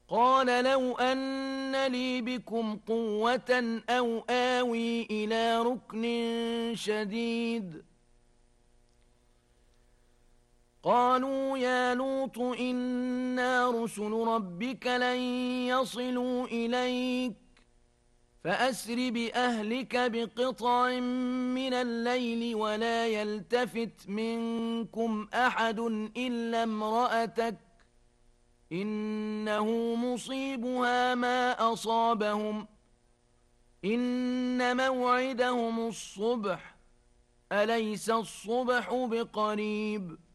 قال لو أن لي بكم قوة أو آوي إلى ركن شديد. قالوا يا لوط إنا رسل ربك لن يصلوا إليك فأسر بأهلك بقطع من الليل ولا يلتفت منكم أحد إلا امرأتك إنه مصيبها ما أصابهم إن موعدهم الصبح أليس الصبح بقريب